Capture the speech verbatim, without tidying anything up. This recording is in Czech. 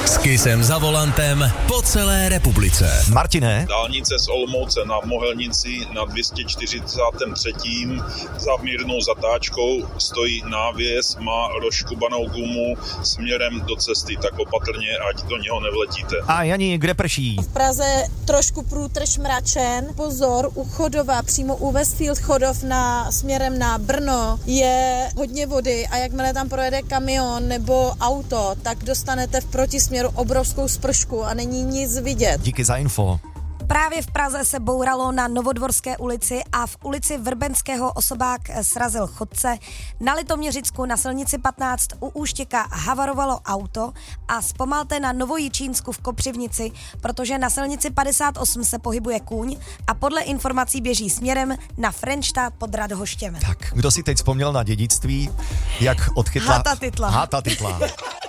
S Kissem za volantem po celé republice. Martine. Dálnice z Olomouce na Mohelnici na dvě stě čtyřicet tři za mírnou zatáčkou stojí návěs, má rozškubanou gumu směrem do cesty, tak opatrně, ať do něho nevletíte. A Jani, kde prší? V Praze trošku průtrž mračen. Pozor, u Chodova, přímo u Westfield Chodov na, směrem na Brno je hodně vody a jakmile tam projede kamion nebo auto, tak dostanete v protisměru obrovskou spršku a není nic vidět. Díky za info. Právě v Praze se bouralo na Novodvorské ulici a v ulici Vrbenského osobák srazil chodce. Na Litoměřicku na silnici patnáct u Úštěka havarovalo auto a zpomalte na Novojičínsku v Kopřivnici, protože na silnici padesát osm se pohybuje kůň a podle informací běží směrem na Frenštát pod Radhoštěm. Tak, kdo si teď vzpomněl na dědictví, jak odchytla... Hata titla. Hata titla.